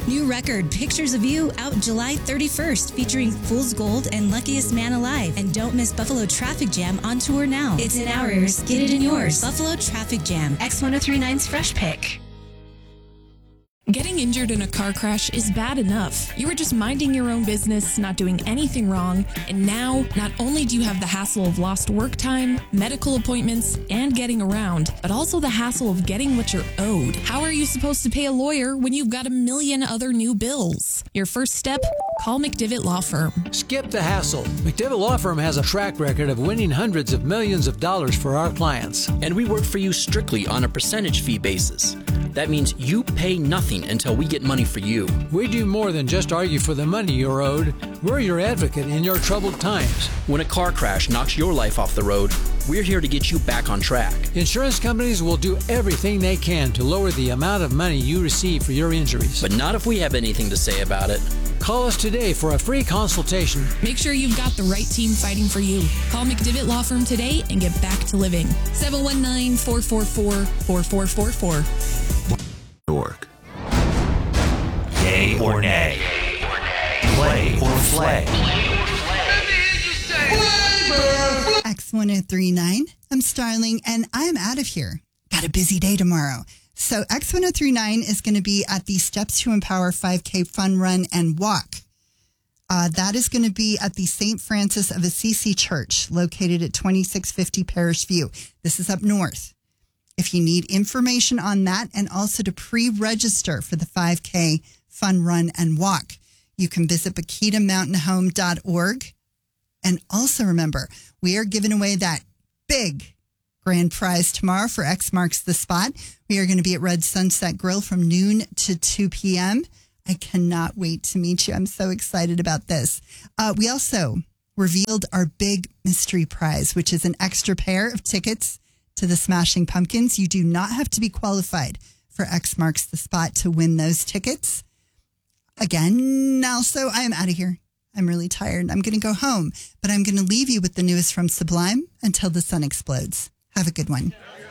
New record, Pictures of You, out July 31st, featuring Fool's Gold and Luckiest Man Alive. And don't miss Buffalo Traffic Jam on tour now. It's in our ears, get it in yours. Buffalo Traffic Jam, X1039's Fresh Pick. Getting injured in a car crash is bad enough. You were just minding your own business, not doing anything wrong, and now not only do you have the hassle of lost work time, medical appointments, and getting around, but also the hassle of getting what you're owed. How are you supposed to pay a lawyer when you've got a million other new bills? Your first step? Call McDivitt Law Firm. Skip the hassle. McDivitt Law Firm has a track record of winning hundreds of millions of dollars for our clients. And we work for you strictly on a percentage fee basis. That means you pay nothing until we get money for you. We do more than just argue for the money you're owed. We're your advocate in your troubled times. When a car crash knocks your life off the road, we're here to get you back on track. Insurance companies will do everything they can to lower the amount of money you receive for your injuries. But not if we have anything to say about it. Call us today for a free consultation. Make sure you've got the right team fighting for you. Call McDivitt Law Firm today and get back to living. 719-444-4444. Yay or nay? Play or flay? X1039. I'm Starling, and I'm out of here. Got a busy day tomorrow. So X1039 is going to be at the Steps to Empower 5K Fun Run and Walk. That is going to be at the St. Francis of Assisi Church, located at 2650 Parish View. This is up north. If you need information on that and also to pre-register for the 5K Fun Run and Walk, you can visit BakitaMountainHome.org. And also remember, we are giving away that big grand prize tomorrow for X Marks the Spot. We are going to be at Red Sunset Grill from noon to 2 p.m. I cannot wait to meet you. I'm so excited about this. We also revealed our big mystery prize, which is an extra pair of tickets to the Smashing Pumpkins. You do not have to be qualified for X Marks the Spot to win those tickets. Again, also, I am out of here. I'm really tired. I'm going to go home, but I'm going to leave you with the newest from Sublime, Until the Sun Explodes. Have a good one.